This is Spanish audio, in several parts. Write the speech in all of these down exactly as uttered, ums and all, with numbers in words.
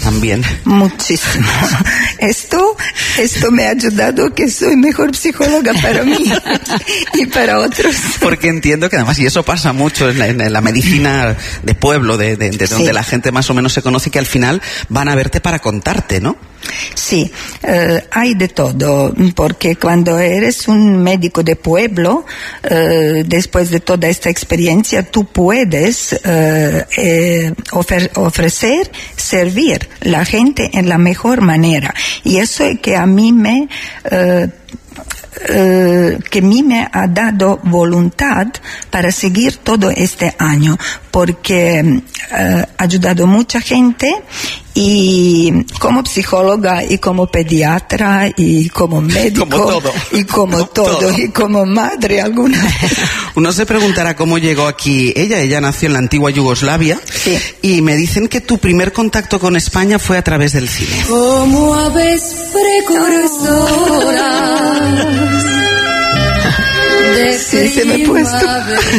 también. Muchísimo. Esto, esto me ha ayudado que soy mejor psicóloga para mí y para otros. Porque entiendo que además, y eso pasa mucho en la, en la medicina de pueblo, de, de, de donde sí. la gente más o menos se conoce, que al final van a verte para contarte, ¿no? Sí, eh, hay de todo, porque cuando eres un médico de pueblo, eh, después de toda esta experiencia, tú puedes eh, eh, ofre- ofrecer, servir a la gente en la mejor manera. Y eso es que a mí me... Eh, Uh, que a mí me ha dado voluntad para seguir todo este año, porque uh, ha ayudado mucha gente, y como psicóloga y como pediatra y como médico como todo. y como, como todo, todo y como madre alguna vez. Uno se preguntará cómo llegó aquí ella. Ella nació en la antigua Yugoslavia, sí. y me dicen que tu primer contacto con España fue a través del cine. Como aves precursoras. Sí, se me ha puesto.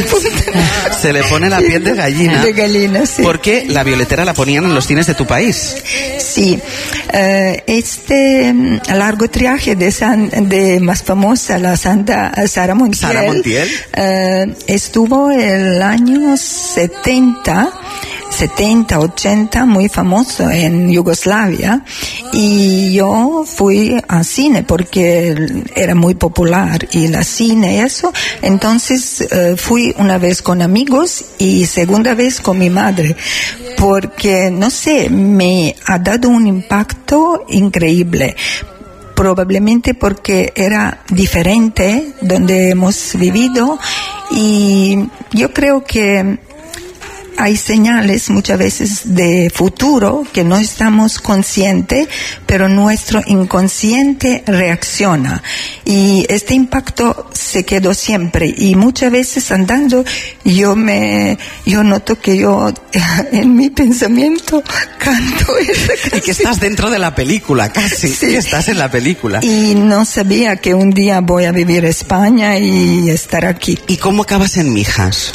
Se le pone la piel de gallina. De gallina, sí. Porque La Violetera la ponían en los cines de tu país. Sí. Uh, este um, largo triaje de, San, de más famosa, la Santa Sara Montiel, Sara Montiel. Uh, estuvo el año setenta, ochenta, muy famoso en Yugoslavia, y yo fui al cine porque era muy popular y la cine y eso. Entonces uh, fui una vez con amigos y segunda vez con mi madre, porque no sé, me ha dado un impacto increíble. Probablemente porque era diferente donde hemos vivido, y yo creo que hay señales muchas veces de futuro que no estamos conscientes, pero nuestro inconsciente reacciona. Y este impacto se quedó siempre. Y muchas veces andando, yo me, yo noto que yo, en mi pensamiento, canto esa canción. Y que estás dentro de la película, casi. Sí. Que estás en la película. Y no sabía que un día voy a vivir en España y estar aquí. ¿Y cómo acabas en Mijas?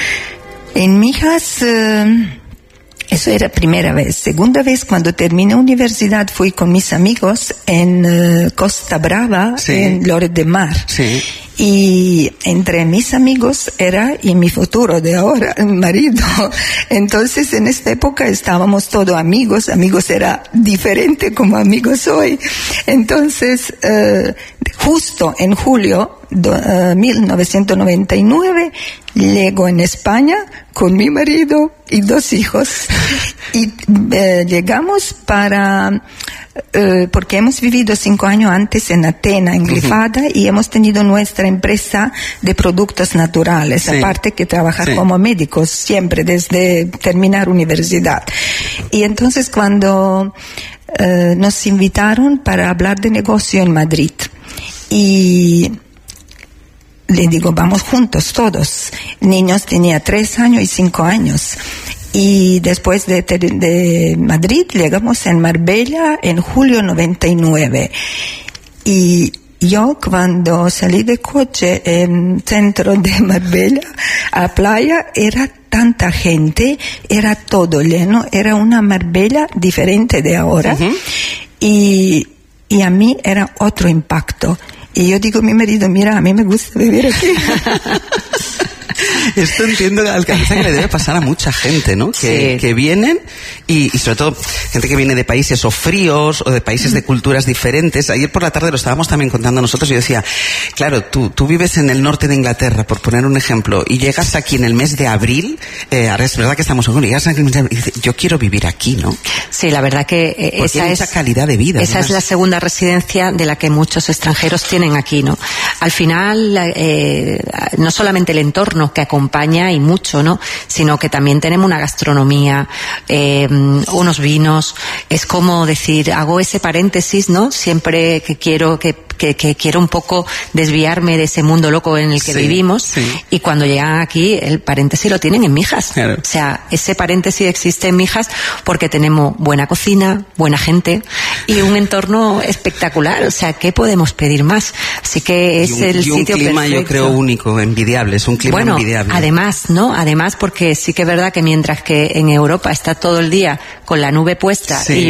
En Mijas, eh, eso era primera vez. Segunda vez, cuando terminé universidad, fui con mis amigos en eh, Costa Brava, sí. en Lloret de Mar. Sí. Y entre mis amigos era, y mi futuro de ahora, mi marido. Entonces, en esta época estábamos todos amigos. Amigos era diferente como amigos hoy. Entonces, eh, justo en julio de uh, mil novecientos noventa y nueve, llego en España con mi marido y dos hijos. Y eh, llegamos para... Uh, porque hemos vivido cinco años antes en Atena, en Glifada, uh-huh. y hemos tenido nuestra empresa de productos naturales, sí. aparte que trabajar sí. como médicos siempre desde terminar universidad. Y entonces cuando uh, nos invitaron para hablar de negocio en Madrid, y le digo, vamos juntos todos. Niños tenía tres años y cinco años. Y después de, de Madrid llegamos en Marbella en julio noventa y nueve. Y yo cuando salí de coche en centro de Marbella a playa, era tanta gente, era todo lleno, era una Marbella diferente de ahora. Uh-huh. Y, y a mí era otro impacto. Y yo digo a mi marido, mira, a mí me gusta vivir aquí. Esto entiendo que le debe pasar a mucha gente, ¿no? Que, sí. que vienen y, y sobre todo gente que viene de países o fríos o de países de culturas diferentes. Ayer por la tarde lo estábamos también contando nosotros y yo decía, claro, tú, tú vives en el norte de Inglaterra, por poner un ejemplo, y llegas aquí en el mes de abril, eh, ahora es verdad que estamos en julio, y llegas aquí en el mes de abril y dices, yo quiero vivir aquí, ¿no? Sí, la verdad que eh, Porque esa hay es mucha calidad de vida. Esa además. Es la segunda residencia de la que muchos extranjeros tienen aquí, ¿no? Al final, eh, no solamente el entorno que acompaña y mucho, ¿no? Sino que también tenemos una gastronomía, eh, unos vinos. Es como decir, hago ese paréntesis, ¿no? Siempre que quiero que Que, que quiero un poco desviarme de ese mundo loco en el que sí, vivimos, sí. y cuando llegan aquí el paréntesis lo tienen en Mijas. Claro. O sea, ese paréntesis existe en Mijas porque tenemos buena cocina, buena gente y un entorno espectacular. O sea, ¿qué podemos pedir más? Así que es y un, el y un sitio clima, perfecto. Yo creo, único, envidiable. Es un clima bueno, envidiable. Además, ¿no? Además, porque sí que es verdad que mientras que en Europa está todo el día con la nube puesta, sí. y